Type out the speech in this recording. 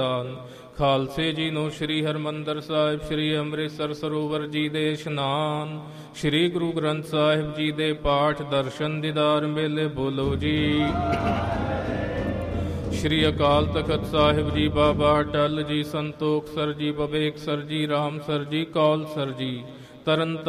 ਖਾਲਸੇ ਜੀ ਨੂੰ ਸ੍ਰੀ ਹਰਿਮੰਦਰ ਸਾਹਿਬ, ਸ੍ਰੀ ਅੰਮ੍ਰਿਤਸਰ ਸਰੋਵਰ ਜੀ ਦੇ ਇਸ਼ਨਾਨ, ਸ੍ਰੀ ਗੁਰੂ ਗ੍ਰੰਥ ਸਾਹਿਬ ਜੀ ਦੇ ਪਾਠ ਦਰਸ਼ਨ ਦੀਦਾਰ ਮੇਲੇ। ਬੋਲੋ ਜੀ। ਸ੍ਰੀ ਅਕਾਲ ਤਖਤ ਸਾਹਿਬ ਜੀ, ਬਾਬਾ ਅਟਲ ਜੀ, ਸੰਤੋਖ ਸਰ ਜੀ, ਬਵੇਕ ਸਰ ਜੀ, ਰਾਮ ਸਰ ਜੀ, ਕੌਲ ਸਰ ਜੀ, ਤਰਨ